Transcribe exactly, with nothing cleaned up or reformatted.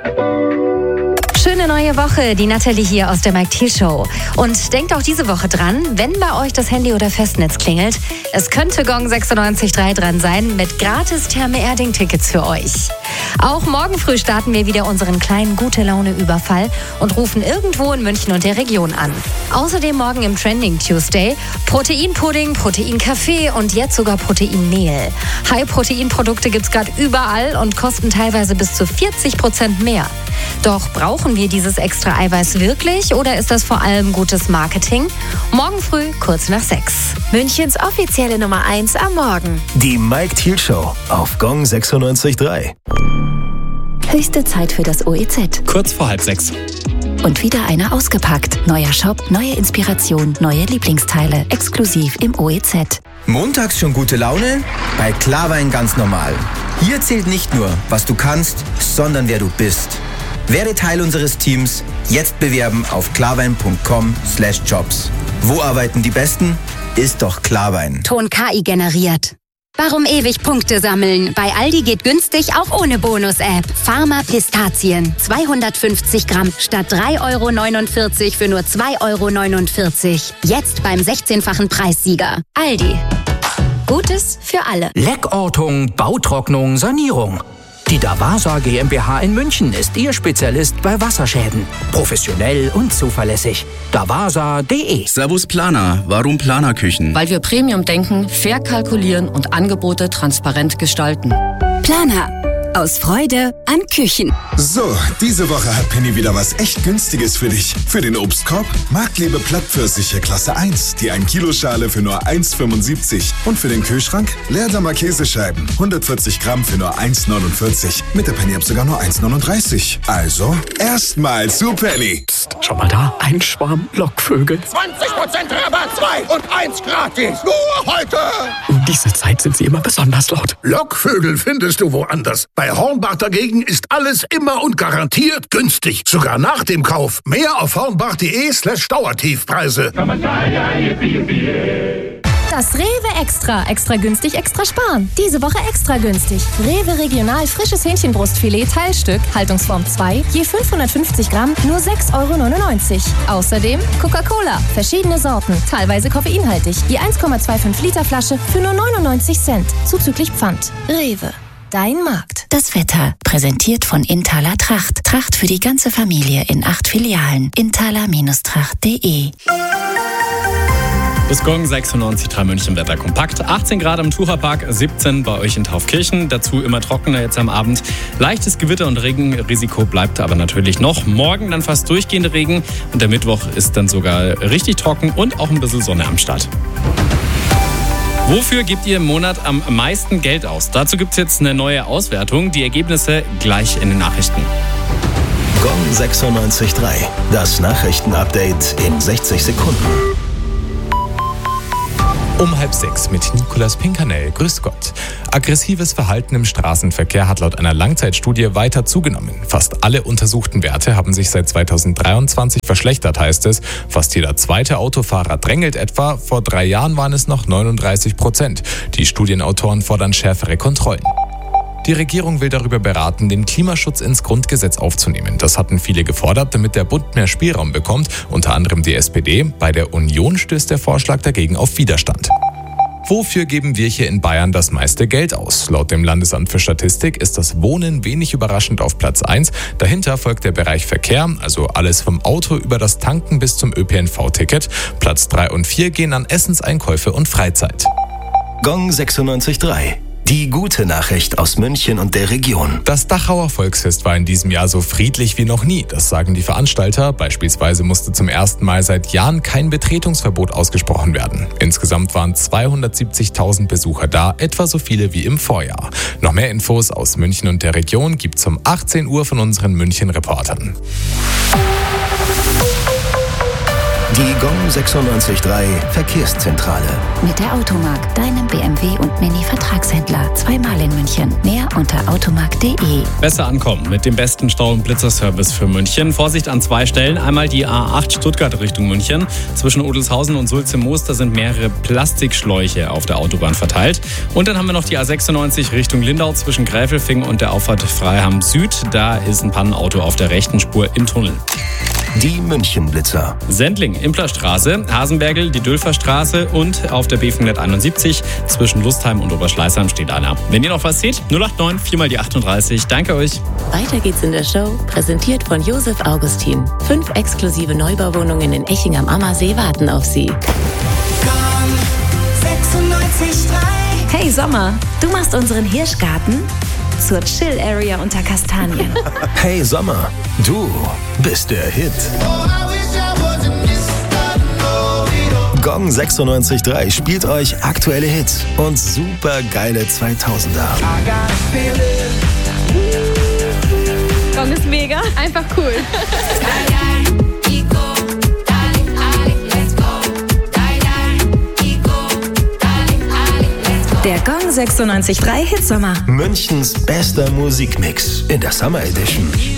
Schöne neue Woche, die Natalie hier aus der Mike Thiel Show. Und denkt auch diese Woche dran, wenn bei euch das Handy oder Festnetz klingelt, es könnte Gong sechsundneunzig Komma drei dran sein mit gratis Therme-Erding-Tickets für euch. Auch morgen früh starten wir wieder unseren kleinen Gute-Laune-Überfall und rufen irgendwo in München und der Region an. Außerdem morgen im Trending Tuesday Proteinpudding, Proteinkaffee und jetzt sogar Proteinmehl. High-Protein-Produkte gibt's gerade überall und kosten teilweise bis zu vierzig Prozent mehr. Doch brauchen wir dieses extra Eiweiß wirklich oder ist das vor allem gutes Marketing? Morgen früh, kurz nach sechs. Münchens offizielle Nummer eins am Morgen. Die Mike Thiel Show auf Gong sechsundneunzig Komma drei. Höchste Zeit für das O E Z. Kurz vor halb sechs. Und wieder einer ausgepackt. Neuer Shop, neue Inspiration, neue Lieblingsteile. Exklusiv im O E Z. Montags schon gute Laune? Bei Klarwein ganz normal. Hier zählt nicht nur, was du kannst, sondern wer du bist. Werde Teil unseres Teams. Jetzt bewerben auf klarwein punkt com slash jobs. Wo arbeiten die Besten? Ist doch Klarwein. Ton K I generiert. Warum ewig Punkte sammeln? Bei Aldi geht günstig auch ohne Bonus-App. Pharma Pistazien. zweihundertfünfzig Gramm statt drei Euro neunundvierzig für nur zwei Euro neunundvierzig. Jetzt beim sechzehnfachen Preissieger. Aldi. Gutes für alle. Leckortung, Bautrocknung, Sanierung. Die Davasa GmbH in München ist Ihr Spezialist bei Wasserschäden. Professionell und zuverlässig. davasa punkt de. Servus Planer. Warum Planerküchen? Weil wir Premium denken, fair kalkulieren und Angebote transparent gestalten. Planer. Aus Freude an Küchen. So, diese Woche hat Penny wieder was echt Günstiges für dich. Für den Obstkorb Marktlebe Plattpfirsiche Klasse eins, die ein Kilo Schale für nur eins Fünfundsiebzig. Und für den Kühlschrank Leerdammer Käsescheiben, hundertvierzig Gramm für nur eins neunundvierzig. Mit der Penny ab sogar nur eins neununddreißig. Also, erstmal zu Penny. Psst, schau mal da, ein Schwarm Lockvögel. zwanzig Prozent Rabatt, zwei und eins gratis. Nur heute. Um diese Zeit sind sie immer besonders laut. Lockvögel findest du woanders. Bei Hornbach dagegen ist alles immer und garantiert günstig. Sogar nach dem Kauf. Mehr auf hornbach punkt de slash Dauertiefpreise. Das Rewe Extra. Extra günstig, extra sparen. Diese Woche extra günstig. Rewe Regional frisches Hähnchenbrustfilet Teilstück, Haltungsform zwei, je fünfhundertfünfzig Gramm, nur sechs Euro neunundneunzig. Außerdem Coca-Cola, verschiedene Sorten, teilweise koffeinhaltig, je eins Komma fünfundzwanzig Liter Flasche für nur neunundneunzig Cent, zuzüglich Pfand. Rewe. Dein Markt. Das Wetter. Präsentiert von Inthaler Tracht. Tracht für die ganze Familie in acht Filialen. inthaler Tracht punkt de. Das Gong sechsundneunzig Komma drei München Wetter kompakt. achtzehn Grad im Tucherpark, siebzehn bei euch in Taufkirchen. Dazu immer trockener jetzt am Abend. Leichtes Gewitter und Regenrisiko bleibt aber natürlich noch. Morgen dann fast durchgehende Regen. Und der Mittwoch ist dann sogar richtig trocken und auch ein bisschen Sonne am Start. Wofür gebt ihr im Monat am meisten Geld aus? Dazu gibt es jetzt eine neue Auswertung. Die Ergebnisse gleich in den Nachrichten. Gong sechsundneunzig Komma drei. Das Nachrichtenupdate in sechzig Sekunden. Um halb sechs mit Nicolas Pinkernell. Grüß Gott. Aggressives Verhalten im Straßenverkehr hat laut einer Langzeitstudie weiter zugenommen. Fast alle untersuchten Werte haben sich seit zweitausenddreiundzwanzig verschlechtert, heißt es. Fast jeder zweite Autofahrer drängelt etwa. Vor drei Jahren waren es noch neununddreißig Prozent. Die Studienautoren fordern schärfere Kontrollen. Die Regierung will darüber beraten, den Klimaschutz ins Grundgesetz aufzunehmen. Das hatten viele gefordert, damit der Bund mehr Spielraum bekommt, unter anderem die S P D. Bei der Union stößt der Vorschlag dagegen auf Widerstand. Wofür geben wir hier in Bayern das meiste Geld aus? Laut dem Landesamt für Statistik ist das Wohnen wenig überraschend auf Platz eins. Dahinter folgt der Bereich Verkehr, also alles vom Auto über das Tanken bis zum Ö P N V-Ticket. Platz drei und vier gehen an Essenseinkäufe und Freizeit. Gong sechsundneunzig Komma drei. Die gute Nachricht aus München und der Region. Das Dachauer Volksfest war in diesem Jahr so friedlich wie noch nie. Das sagen die Veranstalter. Beispielsweise musste zum ersten Mal seit Jahren kein Betretungsverbot ausgesprochen werden. Insgesamt waren zweihundertsiebzigtausend Besucher da, etwa so viele wie im Vorjahr. Noch mehr Infos aus München und der Region gibt's um achtzehn Uhr von unseren München-Reportern. Die Gong sechsundneunzig Komma drei Verkehrszentrale. Mit der Automark, deinem B M W und Mini-Vertragshändler. Zweimal in München. Mehr unter automark punkt de. Besser ankommen mit dem besten Stau- und Blitzerservice für München. Vorsicht an zwei Stellen. Einmal die A acht Stuttgart Richtung München. Zwischen Odelshausen und Sulze-Moos, da sind mehrere Plastikschläuche auf der Autobahn verteilt. Und dann haben wir noch die A sechsundneunzig Richtung Lindau zwischen Gräfelfing und der Auffahrt Freiham Süd. Da ist ein Pannenauto auf der rechten Spur im Tunnel. Die München-Blitzer. Sendling, Implerstraße, Hasenbergl, die Dülferstraße und auf der B fünfhunderteinundsiebzig zwischen Lustheim und Oberschleißheim steht einer. Wenn ihr noch was seht, null acht neun vier mal die achtunddreißig. Danke euch. Weiter geht's in der Show, präsentiert von Josef Augustin. Fünf exklusive Neubauwohnungen in Eching am Ammersee warten auf Sie. sechsundneunzig Komma drei. Hey Sommer, du machst unseren Hirschgarten zur Chill-Area unter Kastanien. Hey Sommer, du bist der Hit. Gong sechsundneunzig Komma drei spielt euch aktuelle Hits und super geile zweitausender. Gong ist mega, einfach cool. Der Gong sechsundneunzig Komma drei Hitsommer. Münchens bester Musikmix in der Summer Edition.